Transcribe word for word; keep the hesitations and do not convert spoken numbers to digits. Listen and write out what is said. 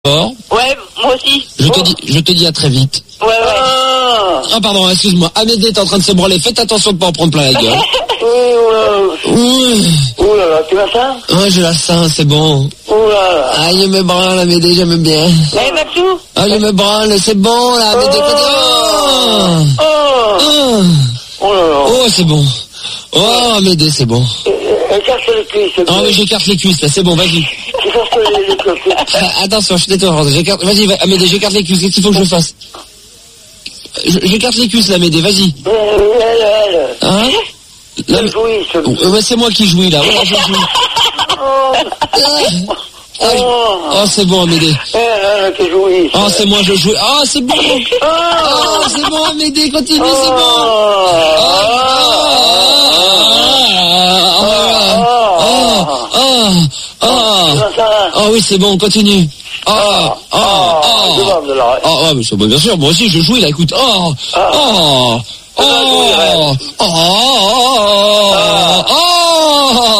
Ouais, moi aussi. Je te dis, je te dis à très vite. Ouais, ouais. Ah, ah pardon, excuse-moi. Amédée, t'es en train de se branler. Faites attention de pas en prendre plein la gueule. Ouh là là, tu vas ça? Ouais, j'ai la faim, c'est bon. Ouh là là. Ah, je me branle, Amédée, j'aime bien. Allez, Maxou? Ah, je me branle, c'est bon, là, Amédée. Oh, Oh, oh, oh là là. Oh, c'est bon. Oh, Amédée, c'est bon. Écarte les cuisses. Ah, mais j'écarte les cuisses, là, c'est bon, vas-y. Attention, je t'étourne, j'écarte, vas-y, va, Amédée, j'écarte les cuisses, qu'est-ce qu'il faut que je fasse? J'écarte les cuisses, là, Amédée, vas-y. Hein? Là, mais... ouais, c'est moi qui jouis, là, ouais, je jouis. Oh, oh c'est bon, Amédée. Oh, c'est moi, je jouis. Oh, c'est bon. Oh, c'est bon, Amédée, continue, c'est bon. Oh, oh, oui, c'est bon, continue. Oh, oh, oh. Oh, oh, mais c'est bon, bien sûr, moi aussi, je jouis, là, écoute. Oh, oh, oh, oh, oh, oh, oh,